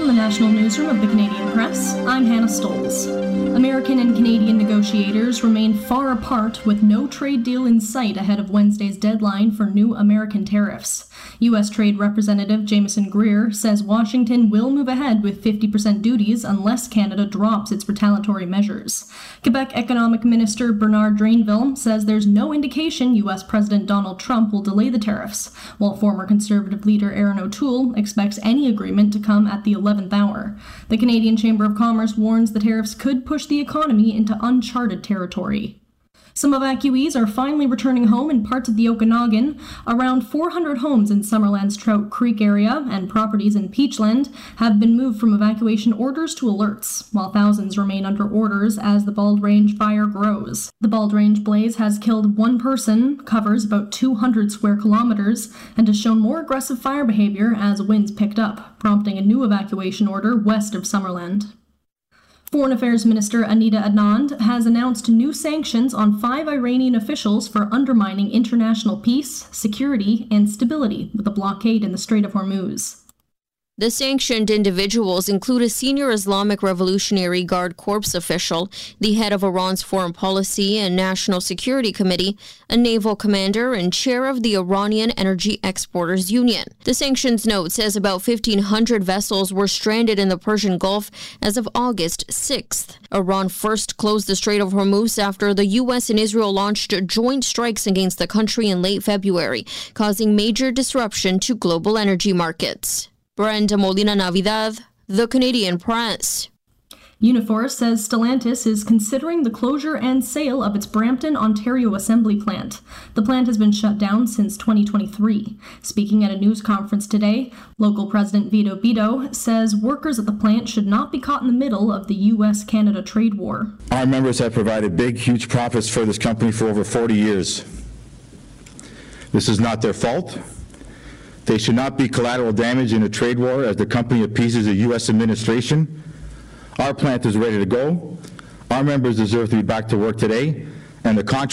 the National Newsroom of the Canadian Press, I'm Hannah Stolz. American and Canadian negotiators remain far apart with no trade deal in sight ahead of Wednesday's deadline for new American tariffs. U.S. Trade Representative Jameson Greer says Washington will move ahead with 50% duties unless Canada drops its retaliatory measures. Quebec Economic Minister Bernard Drainville says there's no indication U.S. President Donald Trump will delay the tariffs, while former Conservative leader Erin O'Toole expects any agreement to come at the 11th hour. The Canadian Chamber of Commerce warns the tariffs could push the economy into uncharted territory. Some evacuees are finally returning home in parts of the Okanagan. Around 400 homes in Summerland's Trout Creek area and properties in Peachland have been moved from evacuation orders to alerts, while thousands remain under orders as the Bald Range fire grows. The Bald Range blaze has killed one person, covers about 200 square kilometers, and has shown more aggressive fire behavior as winds picked up, prompting a new evacuation order west of Summerland. Foreign Affairs Minister Anita Anand has announced new sanctions on 5 Iranian officials for undermining international peace, security, and stability with a blockade in the Strait of Hormuz. The sanctioned individuals include a senior Islamic Revolutionary Guard Corps official, the head of Iran's Foreign Policy and National Security Committee, a naval commander, and chair of the Iranian Energy Exporters Union. The sanctions note says about 1,500 vessels were stranded in the Persian Gulf as of August 6th. Iran first closed the Strait of Hormuz after the U.S. and Israel launched joint strikes against the country in late February, causing major disruption to global energy markets. Brenda Molina Navidad, The Canadian Press. Unifor says Stellantis is considering the closure and sale of its Brampton, Ontario assembly plant. The plant has been shut down since 2023. Speaking at a news conference today, local President Vito Beto says workers at the plant should not be caught in the middle of the U.S.-Canada trade war. Our members have provided big, huge profits for this company for over 40 years. This is not their fault. They should not be collateral damage in a trade war as the company appeases the U.S. administration. Our plant is ready to go. Our members deserve to be back to work today, and the contract